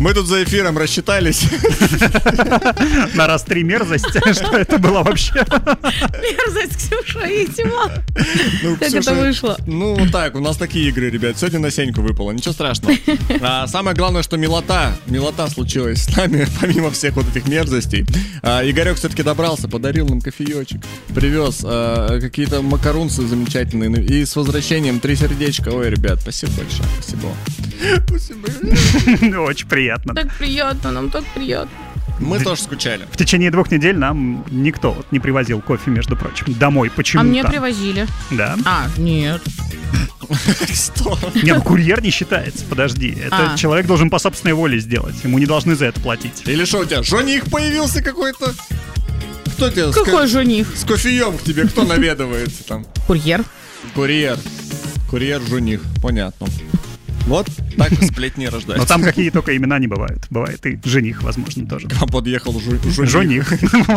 Мы тут за эфиром рассчитались. На раз 3 мерзости. Что это было вообще? Мерзость, Ксюша и Тимон. Как это вышло? Ну, так, у нас такие игры, ребят. Сегодня на Сеньку выпало, ничего страшного. Самое главное, что милота случилась с нами, помимо всех вот этих мерзостей. Игорек все-таки добрался, подарил нам кофеечек, привез какие-то макарунцы замечательные. И с возвращением 3 сердечка. Ой, ребят, спасибо большое, спасибо. Очень приятно. Так приятно, нам так приятно. Мы тоже скучали. В течение 2 недель нам никто не привозил кофе, между прочим, домой. Почему-то. А мне привозили. Да. Нет. Что? Не, ну курьер не считается, подожди. Это человек должен по собственной воле сделать. Ему не должны за это платить. Или что у тебя, жених появился какой-то? Кто тебе? Какой жених? С кофеем к тебе кто наведывается там? Курьер. Курьер-жених, понятно. Вот так сплетни рождаются. Но там какие только имена не бывают. Бывает и жених, возможно, тоже. К вам подъехал жених.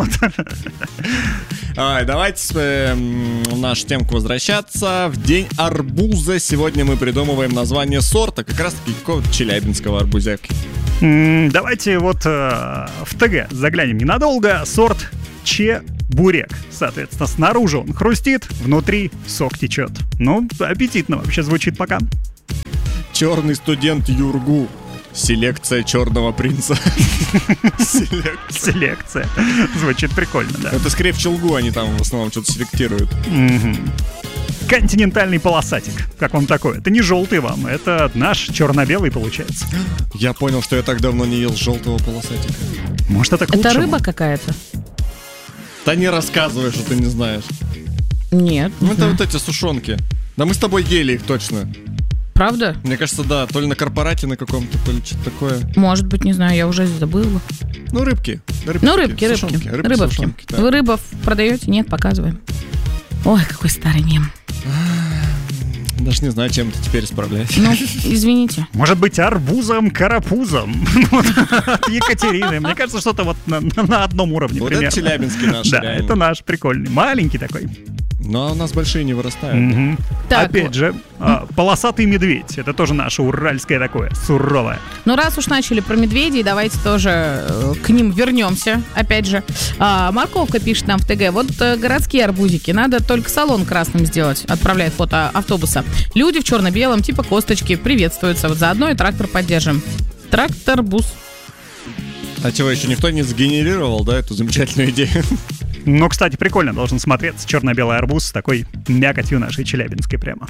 Давайте в нашу темку возвращаться. В день арбуза сегодня мы придумываем название сорта, как раз таки какого-то челябинского арбузяки. Давайте вот в ТГ заглянем ненадолго. Сорт чебурек. Соответственно, снаружи он хрустит, внутри сок течет. Ну, аппетитно вообще звучит пока. Черный студент Юргу. Селекция черного принца. Селекция. Звучит прикольно, да. Это скорее в Челгу они там в основном что-то селектируют. Континентальный полосатик. Как вам такое? Это не желтый вам, это наш черно-белый получается. Я понял, что я так давно не ел желтого полосатика. Может, это к лучшему? Это рыба какая-то? Да не рассказывай, что ты не знаешь. Нет. Ну это вот эти сушонки. Да мы с тобой ели их точно. Правда? Мне кажется, да, то ли на корпорате на каком-то, то ли что-то такое. Может быть, не знаю, я уже забыла. Ну, рыбки. Рыбки. Да. Вы рыбов продаете? Нет, показываем. Ой, какой старый мем. Даже не знаю, чем ты теперь справляешься. Ну, извините. Может быть, арбузом-карапузом от Екатерины. Мне кажется, что-то вот на одном уровне вот примерно. Это челябинский наш. Да, реально. это наш прикольный. Маленький такой. Но у нас большие не вырастают. Так, опять же, полосатый медведь. Это тоже наше уральское такое, суровое. Ну, раз уж начали про медведей, давайте тоже к ним вернемся. Опять же, Морковка пишет нам в ТГ. Вот городские арбузики. Надо только салон красным сделать. Отправляет фото автобуса. Люди в черно-белом, типа косточки, приветствуются. Вот заодно и трактор поддержим. Трактор-бус. А чего, еще никто не сгенерировал, да, эту замечательную идею? Ну, кстати, прикольно должен смотреться черно-белый арбуз с такой мякотью нашей челябинской прямо.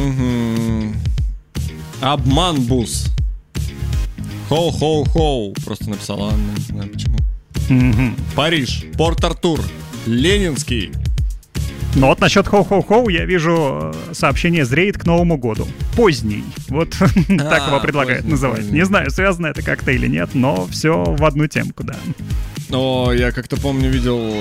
Обман-бус. Хоу-хоу-хоу. Просто написала, не знаю почему. Париж, Порт-Артур, Ленинский. Ну вот насчет хоу-хоу-хоу я вижу сообщение зреет к Новому году. Поздний. Вот так его предлагают называть. Не знаю, связано это как-то или нет, но все в одну темку, да. О, я как-то помню, видел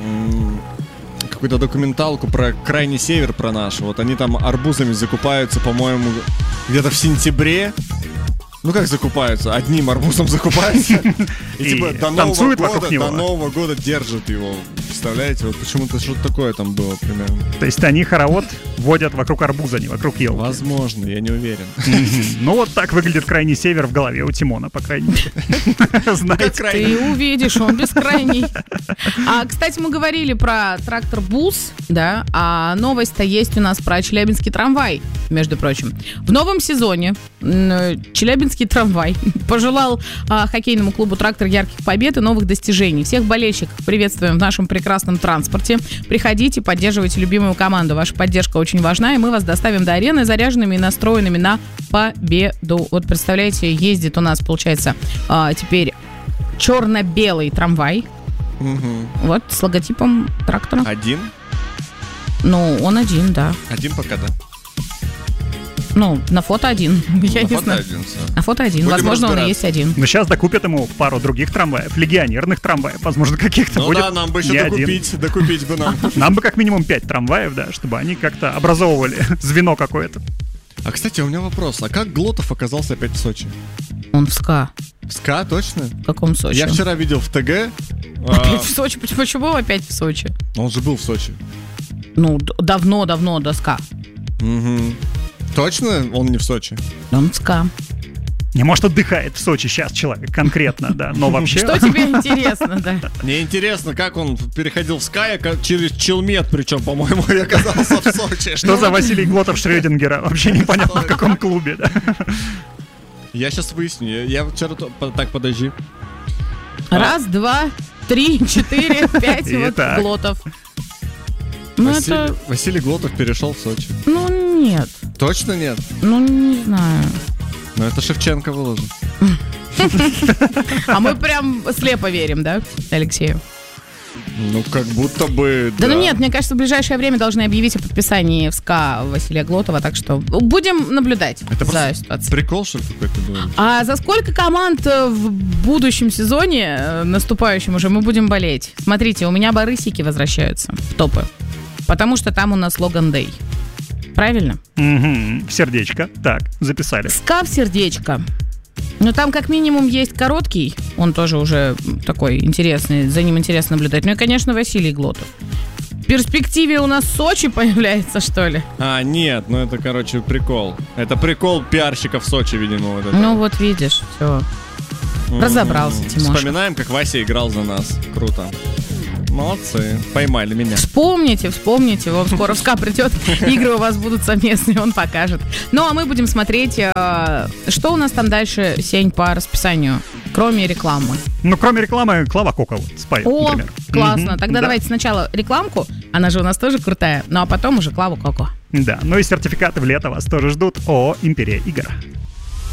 какую-то документалку про крайний север, про наш. Вот они там арбузами закупаются, по-моему, где-то в сентябре. Ну как закупаются? Одним арбузом закупаются. И типа до Нового года держат его. Представляете? Вот почему-то что-то такое там было примерно. То есть они хоровод водят вокруг арбуза, не вокруг елки. Возможно, я не уверен. Ну вот так выглядит крайний север в голове у Тимона, по крайней мере. Знаете, ты увидишь, он бескрайний. Кстати, мы говорили про трактор-бус, да, а новость-то есть у нас про челябинский трамвай, между прочим. В новом сезоне челябинский трамвай пожелал хоккейному клубу «Трактор» ярких побед и новых достижений. Всех болельщиков приветствуем в нашем прекрасном транспорте. Приходите, поддерживайте любимую команду. Ваша поддержка очень важна, и мы вас доставим до арены заряженными и настроенными на победу. Вот представляете, ездит у нас, получается, теперь черно-белый трамвай. Вот, с логотипом трактора. Один? Ну, он один, да. Один пока, да. Ну, на фото один. Я не знаю. На фото один. Возможно, он и есть один. Но сейчас докупят ему пару других трамваев, легионерных трамваев, возможно, каких-то будет. Ну да, нам бы еще докупить бы нам. Нам бы как минимум 5 трамваев, да, чтобы они как-то образовывали звено какое-то. А, кстати, у меня вопрос. А как Глотов оказался опять в Сочи? Он в СКА. В СКА, точно? В каком Сочи? Я вчера видел в ТГ. Опять в Сочи? Почему опять в Сочи? Он же был в Сочи. Ну, давно до СКА. Точно он не в Сочи? Он в СКА. Не, может, отдыхает в Сочи сейчас человек конкретно, да, но вообще... Что тебе интересно, да? Мне интересно, как он переходил в Sky через Челмет, причем, по-моему, и оказался в Сочи. Что за Василий Глотов Шрёдингера? Вообще непонятно, в каком клубе, да. Я сейчас выясню. Я вчера... Так, подожди. Раз, два, 3, 4, 5, вот Итак. Глотов. Ну это... Василий Глотов перешел в Сочи. Ну нет, Точно нет? ну не знаю. Но это Шевченко выложил. А мы прям слепо верим, да, Алексею? Ну, как будто бы... Да ну нет, мне кажется, в ближайшее время должны объявить о подписании в СКА Василия Глотова, так что будем наблюдать Это за просто ситуацией. прикол, что ли, какой-то был? А за сколько команд в будущем сезоне, наступающем уже, мы будем болеть? Смотрите, у меня барысики возвращаются в топы, потому что там у нас Логан Дэй. Правильно? Мгм, в сердечко. Так, записали. СКА в сердечко. Но там как минимум есть короткий, он тоже уже такой интересный, за ним интересно наблюдать. Ну и, конечно, Василий Глотов. В перспективе у нас Сочи появляется, что ли? А, нет, ну это, короче, прикол. Это прикол пиарщиков в Сочи, видимо, вот это. Ну вот видишь, все. Разобрался, Тимоша. Вспоминаем, как Вася играл за нас. Круто. Молодцы. Поймали меня. Вспомните, вот скоро в СКА придет, игры у вас будут совместные, он покажет. Ну, а мы будем смотреть, что у нас там дальше, Сень, по расписанию, кроме рекламы. Ну, кроме рекламы, Клава Кока вот споет, О, например. классно. Мгм, Тогда да. давайте сначала рекламку, она же у нас тоже крутая, ну а потом уже Клаву Коко. Да, ну и сертификаты в лето вас тоже ждут. ООО «Империя игр».